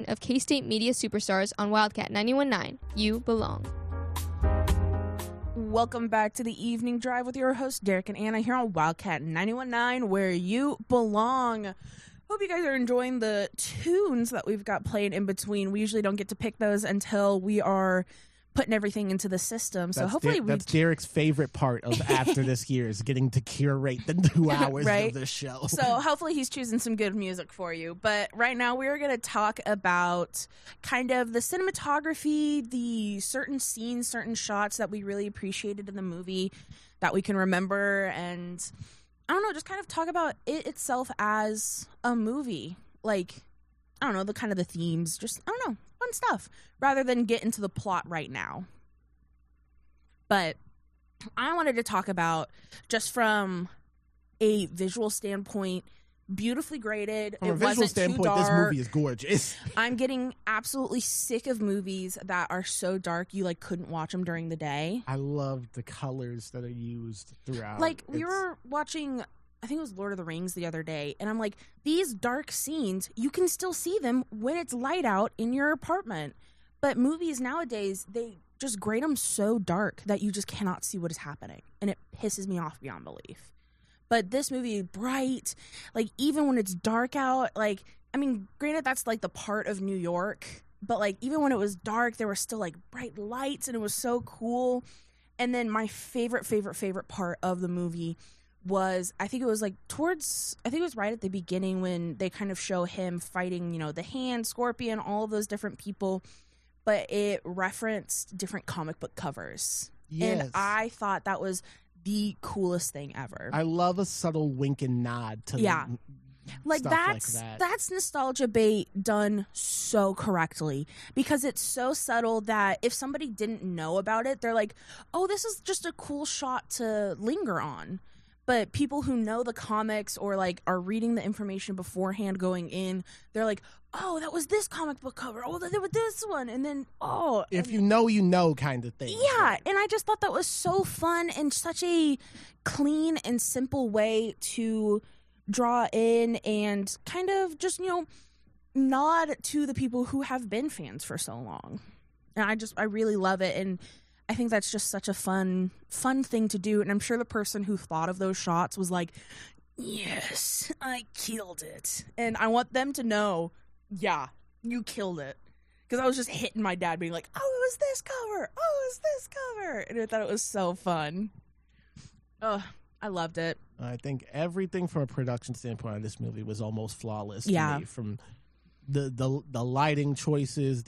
of K-State Media Superstars on Wildcat 91.9. You belong. Welcome back to the Evening Drive with your hosts, Derek and Anna, here on Wildcat 91.9, where you belong. Hope you guys are enjoying the tunes that we've got playing in between. We usually don't get to pick those until we are putting everything into the system. So hopefully that's Derek's favorite part of after this year is getting to curate the 2 hours right? of the show. So hopefully he's choosing some good music for you. But right now we're going to talk about kind of the cinematography, the certain scenes, certain shots that we really appreciated in the movie that we can remember, and I don't know, just kind of talk about it itself as a movie. Like, I don't know, the themes, just, I don't know, fun stuff, rather than get into the plot right now. But I wanted to talk about, just from a visual standpoint, beautifully graded. From a visual standpoint, this movie is gorgeous. I'm getting absolutely sick of movies that are so dark you couldn't watch them during the day. I love the colors that are used throughout. We were watching, I think it was Lord of the Rings the other day, and I'm like, these dark scenes, you can still see them when it's light out in your apartment. But movies nowadays, they just grade them so dark that you just cannot see what is happening. And it pisses me off beyond belief. But this movie, bright, even when it's dark out, granted, that's the part of New York, but even when it was dark, there were still bright lights, and it was so cool. And then my favorite part of the movie was, I think it was right at the beginning when they kind of show him fighting, the Hand, Scorpion, all of those different people, but it referenced different comic book covers. Yes. And I thought that was the coolest thing ever. I love a subtle wink and nod to stuff like that. That's nostalgia bait done so correctly, because it's so subtle that if somebody didn't know about it, they're like, oh, this is just a cool shot to linger on. But people who know the comics or are reading the information beforehand going in, they're like, oh, that was this comic book cover. Oh, that was this one. And then, if you know kind of thing. Yeah, and I just thought that was so fun and such a clean and simple way to draw in and kind of just, nod to the people who have been fans for so long. And I really love it, and I think that's just such a fun thing to do. And I'm sure the person who thought of those shots was like, yes, I killed it. And I want them to know, yeah, you killed it. Because I was just hitting my dad being like, oh, it was this cover. Oh, it was this cover. And I thought it was so fun. Oh, I loved it. I think everything from a production standpoint on this movie was almost flawless. Yeah. To me, from the lighting choices,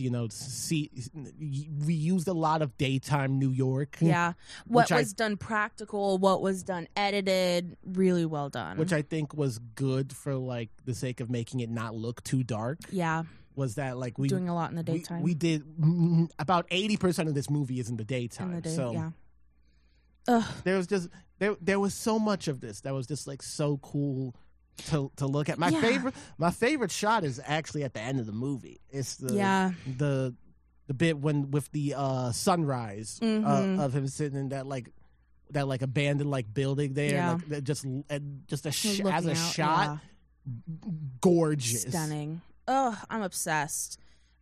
we used a lot of daytime New York. Yeah. What was done practical, what was done edited, really well done. Which I think was good for the sake of making it not look too dark. Yeah. Was that we doing a lot in the daytime? We did about 80% of this movie is in the daytime. Yeah. There was just there was so much of this that was just so cool to look at. My favorite shot is actually at the end of the movie. It's the bit when with the sunrise of him sitting in that abandoned building there, just as a shot, gorgeous, stunning. Oh, I'm obsessed.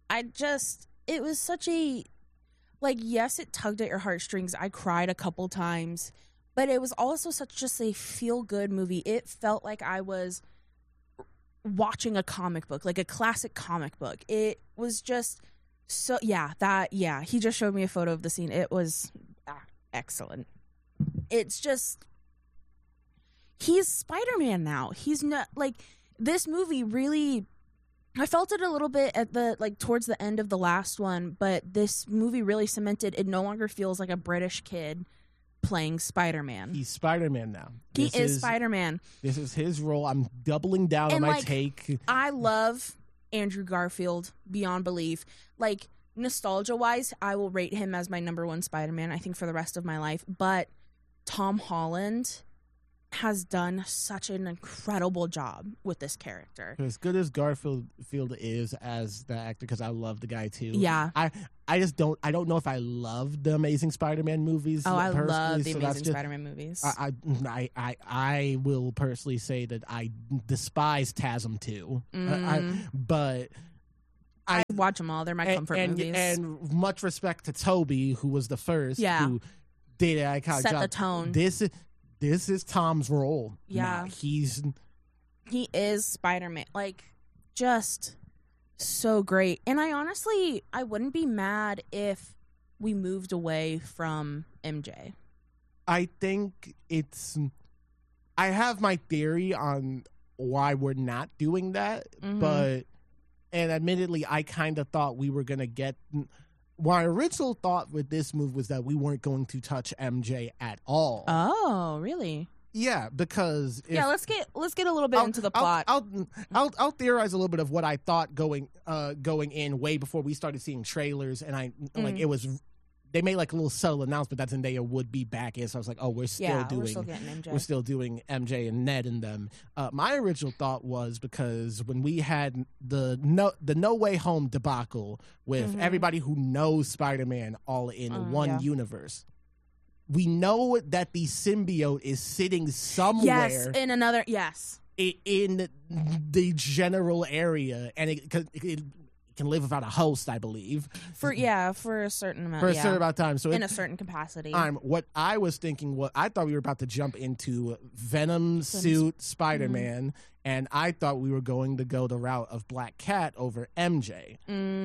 It was such a yes, it tugged at your heartstrings. I cried a couple times. But it was also just a feel-good movie. It felt like I was watching a comic book, a classic comic book. It was just so, he just showed me a photo of the scene. It was excellent. It's just, he's Spider-Man now. He's not, this movie really, I felt it a little bit at the, towards the end of the last one, but this movie really cemented, it no longer feels like a British kid playing Spider-Man. He's Spider-Man now. He is Spider-Man. This is his role. I'm doubling down on my take. I love Andrew Garfield beyond belief. Nostalgia-wise, I will rate him as my number one Spider-Man, I think, for the rest of my life. But Tom Holland has done such an incredible job with this character. As good as Garfield is as the actor, because I love the guy too. Yeah. I don't know if I love the Amazing Spider-Man movies. Oh, I love the Amazing Spider-Man movies. I will personally say that I despise TASM 2. But I watch them all. They're my comfort movies. And much respect to Toby, who was the first who did an iconic set job. the tone. This is Tom's role. Yeah. Now. He is Spider-Man. Like, just so great. And I wouldn't be mad if we moved away from MJ. I think I have my theory on why we're not doing that, and admittedly, I kind of thought we were going to get... My original thought with this move was that we weren't going to touch MJ at all. Oh, really? Yeah, because let's get a little bit into the plot. I'll theorize a little bit of what I thought going in way before we started seeing trailers, and it was they made like a little subtle announcement that Zendaya would be back in, so I was like, oh, we're still doing MJ and Ned in them. My original thought was because when we had the No Way Home debacle with everybody who knows Spider-Man all in one universe. We know that the symbiote is sitting somewhere. Yes, in another. Yes, in the general area, and it can live without a host, I believe. For a certain amount. For a certain amount of time. So in a certain capacity. What I was thinking was, I thought we were about to jump into Venom suit Spider-Man, and I thought we were going to go the route of Black Cat over MJ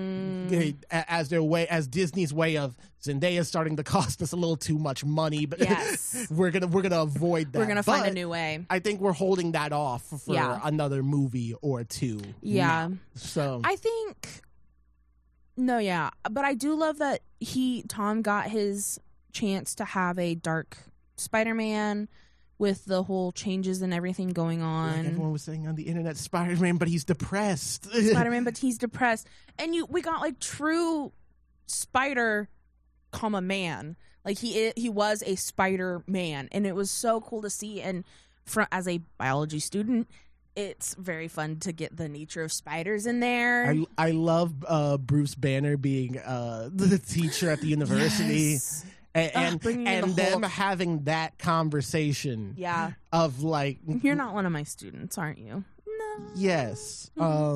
as Disney's way of Zendaya starting to cost us a little too much money, but we're gonna avoid that. We're gonna find a new way. I think we're holding that off for another movie or two. Yeah. Now. So I think but I do love that Tom got his chance to have a dark Spider-Man with the whole changes and everything going on. Like everyone was saying on the internet, Spider-Man, but he's depressed. Spider-Man, but he's depressed. And we got like true Spider, man. Like he was a Spider-Man, and it was so cool to see. And as a biology student, it's very fun to get the nature of spiders in there. I love Bruce Banner being the teacher at the university. Yes. And them having that converson of like, you're not one of my students, aren't you? No. Yes.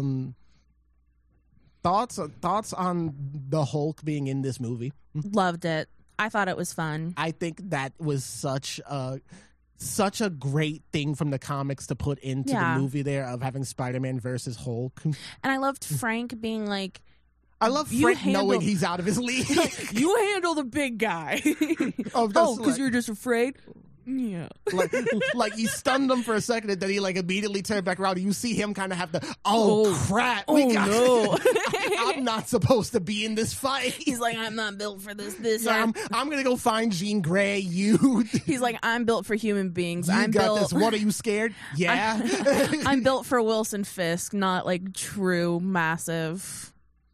Thoughts on the Hulk being in this movie? Loved it. I thought it was fun. I think that was such a great thing from the comics to put into the movie there, of having Spider-Man versus Hulk. And I loved Frank being like, I love Frank knowing he's out of his league. You handle the big guy. Because you're just afraid? Yeah. like he stunned him for a second, and then he like immediately turned back around, and you see him kind of have crap. No. I'm not supposed to be in this fight. He's like, I'm not built for this. I'm gonna go find Jean Grey. He's like, I'm built for human beings. I'm built this. What, are you scared? Yeah. I'm built for Wilson Fisk, not like true massive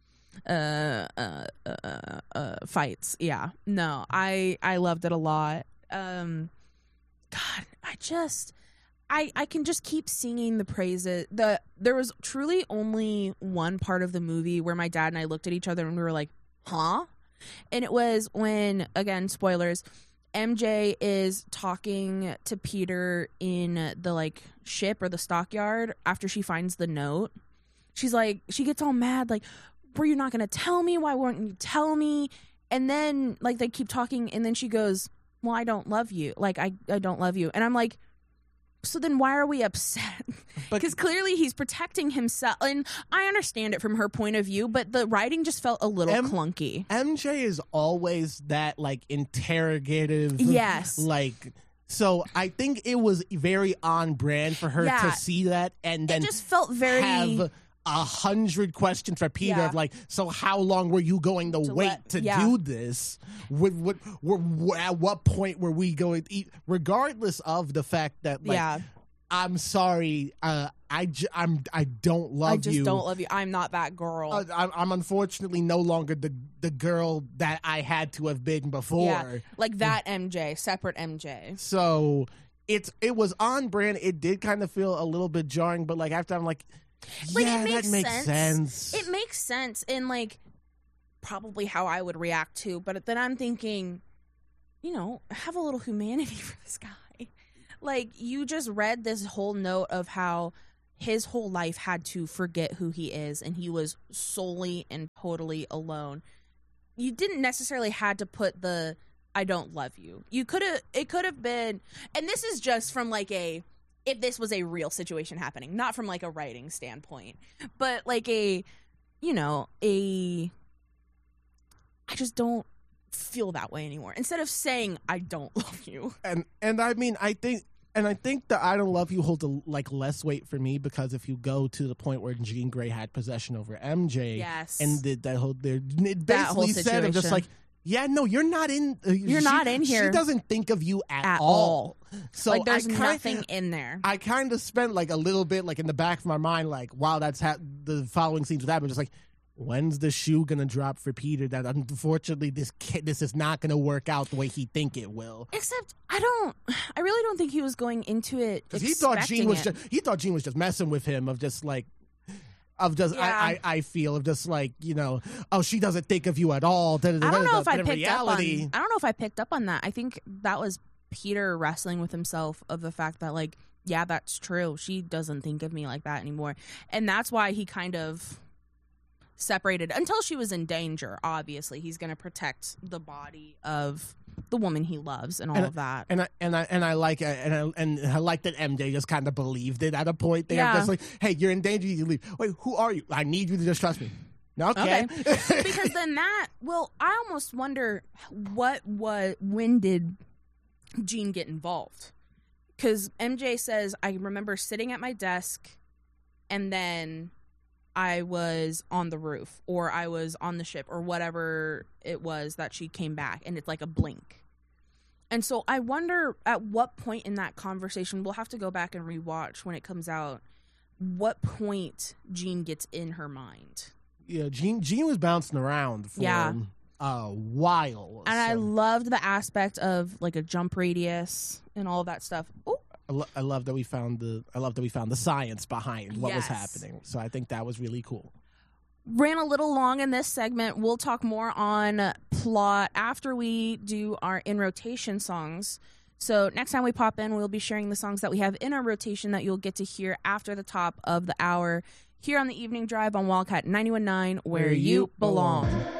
fights. Yeah. No, I loved it a lot. God, I can just keep singing the praises. There was truly only one part of the movie where my dad and I looked at each other and we were like, huh? And it was when, again, spoilers, MJ is talking to Peter in the like ship or the stockyard after she finds the note. She's like, she gets all mad, like, were you not going to tell me? Why won't you tell me? And then like they keep talking, and then she goes, well, I don't love you. Like, I don't love you. And I'm like, so then why are we upset? Because clearly he's protecting himself. And I understand it from her point of view, but the writing just felt a little clunky. MJ is always that, like, interrogative. Yes. Like, so I think it was very on brand for her to see that, and then it just felt very... have 100 questions for Peter of like, so how long were you going to wait to do this? At what point were we going to eat? Regardless of the fact that, like, I'm sorry, I don't love you. I just don't love you. I'm not that girl. I'm unfortunately no longer the girl that I had to have been before. Yeah, like that MJ, separate MJ. So it was on brand. It did kind of feel a little bit jarring, but like after I'm like, yeah, that makes sense. It makes sense in like probably how I would react to, but then I'm thinking, you know, have a little humanity for this guy. Like, you just read this whole note of how his whole life had to forget who he is, and he was solely and totally alone. You didn't necessarily had to put the I don't love you. It could have been, and this is just from like if this was a real situation happening, not from like a writing standpoint, but like I just don't feel that way anymore. Instead of saying I don't love you. And I mean, I think the I don't love you holds less weight for me, because if you go to the point where Jean Grey had possession over MJ, yes, and did it basically said of just like, yeah, no, you're not in here. She doesn't think of you at all. So like there's nothing in there. I kind of spent like a little bit like in the back of my mind, like, wow, that's the following scenes would happen. Just like, when's the shoe gonna drop for Peter that unfortunately this is not gonna work out the way he think it will? Except I really don't think he was going into it because he thought Jean was just messing with him, I feel of just like, oh, she doesn't think of you at all. I don't know if I picked up on that. I think that was Peter wrestling with himself of the fact that like, yeah, that's true. She doesn't think of me like that anymore, and that's why he kind of separated until she was in danger. Obviously, he's going to protect the body of the woman he loves and all of that. And I like that MJ just kind of believed it at a point there. Yeah. Just like, hey, you're in danger, you leave. Wait, who are you? I need you to just trust me. Okay. Because then I almost wonder when did Jean get involved? Because MJ says, I remember sitting at my desk and then I was on the roof or I was on the ship or whatever it was that she came back, and it's like a blink. And so I wonder at what point in that conversation, we'll have to go back and rewatch when it comes out, what point Jean gets in her mind. Yeah, Jean was bouncing around for a while. And I loved the aspect of like a jump radius and all that stuff. Ooh. I love that we found the science behind what was happening. So I think that was really cool. Ran a little long in this segment. We'll talk more on plot after we do our in rotation songs. So next time we pop in, we'll be sharing the songs that we have in our rotation that you'll get to hear after the top of the hour here on the Evening Drive on Wildcat 91.9, where you belong.